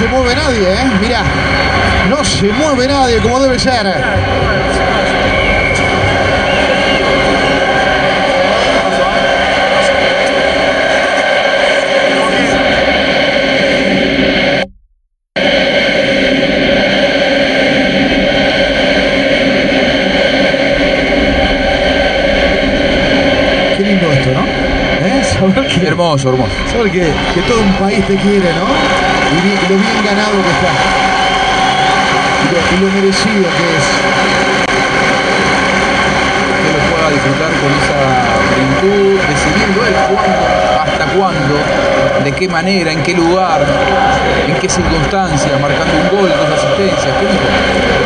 se mueve nadie, ¿eh? Mirá, no se mueve nadie como debe ser. Qué lindo esto, ¿no? Saber que, Hermoso, hermoso. saber que todo un país te quiere, ¿no? Y lo bien ganado que está. Y lo merecido que es. Que lo pueda disfrutar con esa plenitud, decidiendo él cuándo, hasta cuándo, de qué manera, en qué lugar, en qué circunstancias, marcando un gol, 2 asistencias. ¿Qué dijo?